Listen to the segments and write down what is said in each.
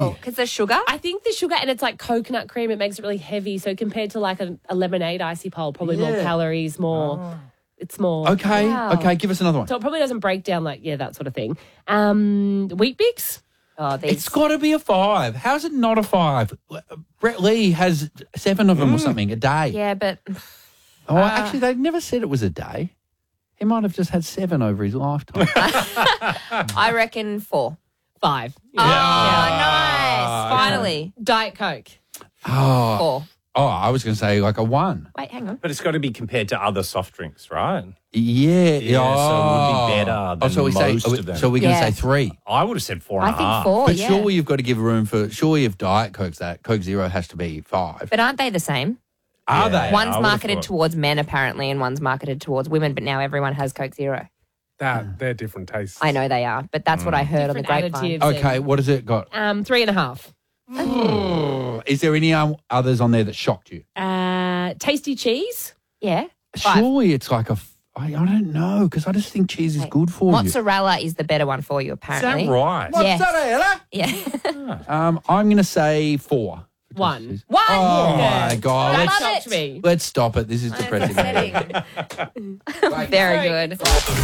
Oh, because the sugar? I think the sugar, and it's like coconut cream, it makes it really heavy. So compared to like a lemonade icy pole, probably more calories, more. It's more. Okay, give us another one. So it probably doesn't break down like, that sort of thing. Wheat Bix? Oh, It's got to be a 5. How's it not a 5? Brett Lee has 7 of them or something a day. Yeah, but... Actually, they never said it was a day. He might have just had 7 over his lifetime. I reckon 4. 5. Oh, nice. Finally. Diet Coke. 4. Oh, I was going to say like a 1. Wait, hang on. But it's got to be compared to other soft drinks, right? Yeah. So it would be better than so we most say, of them. So we're going to say 3. I would have said 4.5. I think 4, But surely you've got to give room for, surely if Diet Coke's that, Coke Zero has to be 5. But aren't they the same? Are they? One's marketed towards men, apparently, and one's marketed towards women, but now everyone has Coke Zero. They're different tastes. I know they are, but that's what I heard on the grapevine. Okay, what has it got? 3.5. Is there any others on there that shocked you? Tasty cheese? Yeah. 5. Surely it's like I don't know, because I just think cheese is good for you. Mozzarella is the better one for you, apparently. Is that right? Yes. Mozzarella? Yeah. I'm going to say 4. 1. Oh, my God. That Love shocked it. me. Let's stop it. This is depressing. Very good.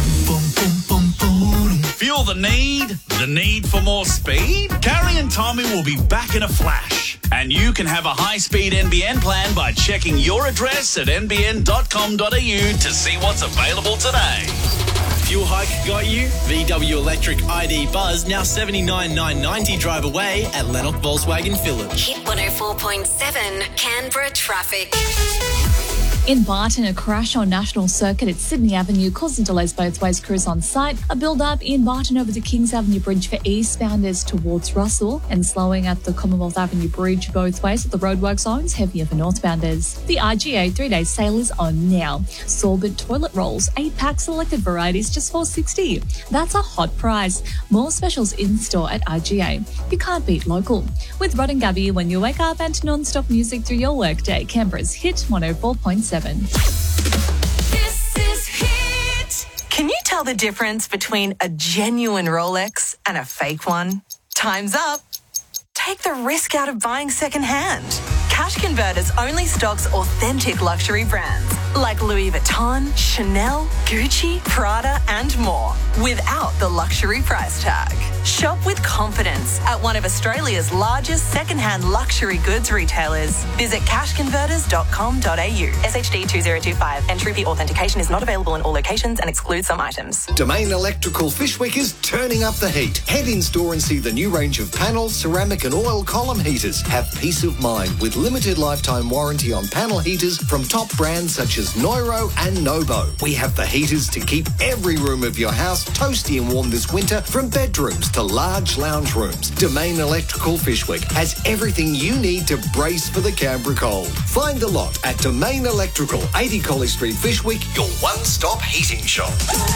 Feel the need for more speed? Carrie and Tommy will be back in a flash. And you can have a high-speed NBN plan by checking your address at nbn.com.au to see what's available today. Fuel hike got you? VW Electric ID Buzz now $79,990 drive away at Lennox Volkswagen Phillip. Hit 104.7 Canberra traffic. In Barton, a crash on National Circuit at Sydney Avenue causing delays both ways. Crews on site. A build-up in Barton over the Kings Avenue Bridge for eastbounders towards Russell, and slowing at the Commonwealth Avenue Bridge both ways at the roadwork zones, heavier for northbounders. The IGA 3-day sale is on now. Sorbent toilet rolls, 8-pack selected varieties, just $4.60. That's a hot price. More specials in store at IGA. You can't beat local. With Rod and Gabby, when you wake up and non-stop music through your workday. Canberra's Hit 104.7. This is Hit. Can you tell the difference between a genuine Rolex and a fake one? Time's up. Take the risk out of buying secondhand. Cash Converters only stocks authentic luxury brands like Louis Vuitton, Chanel, Gucci, Prada, and more without the luxury price tag. Shop with confidence at one of Australia's largest secondhand luxury goods retailers. Visit cashconverters.com.au. SHD 2025. Entry fee authentication is not available in all locations and excludes some items. Domain Electrical Fishwick is turning up the heat. Head in store and see the new range of panels, ceramic and oil column heaters. Have peace of mind with limited lifetime warranty on panel heaters from top brands such as Neuro and Nobo. We have the heaters to keep every room of your house toasty and warm this winter, from bedrooms to large lounge rooms. Domain Electrical Fishwick has everything you need to brace for the Canberra cold. Find the lot at Domain Electrical, 80 College Street, Fishwick, your one-stop heating shop.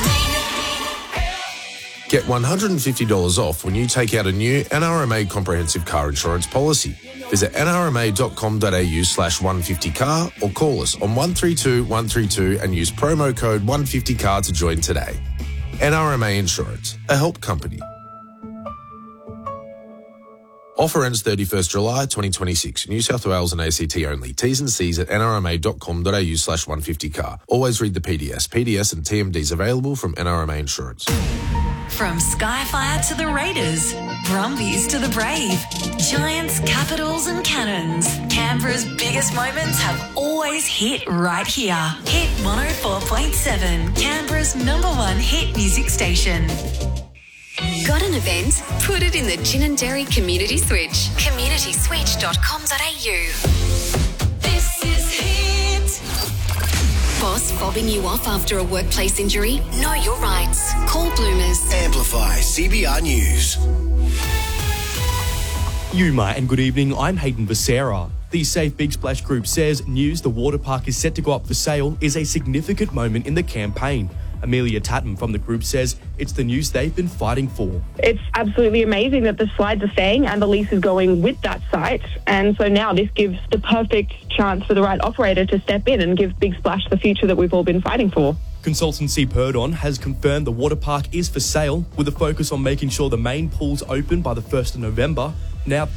Get $150 off when you take out a new NRMA comprehensive car insurance policy. Visit nrma.com.au/150car or call us on 132 132 and use promo code 150car to join today. NRMA Insurance, a help company. Offer ends 31st July 2026. New South Wales and ACT only. T's and C's at nrma.com.au/150car. Always read the PDS. PDS and TMDs available from NRMA Insurance. From Skyfire to the Raiders, Brumbies to the Brave, Giants, Capitals and Cannons, Canberra's biggest moments have always hit right here. Hit 104.7, Canberra's #1 hit music station. Got an event? Put it in the Gin and Dairy Community Switch. communityswitch.com.au. This is Hit. Boss fobbing you off after a workplace injury? Know your rights. Call Bloomers. Amplify CBR News. Yuma and good evening, I'm Hayden Becerra. The Safe Big Splash Group says news the water park is set to go up for sale is a significant moment in the campaign. Amelia Tatton from the group says it's the news they've been fighting for. It's absolutely amazing that the slides are staying and the lease is going with that site. And so now this gives the perfect chance for the right operator to step in and give Big Splash the future that we've all been fighting for. Consultancy Purdon has confirmed the water park is for sale with a focus on making sure the main pool's open by the 1st of November. Now,